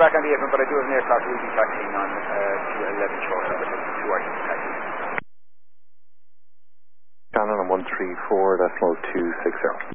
back on the apron, but I do have an aircraft we'll be taxiing on to 11 short. So two items taxi. Shannon on 134.260.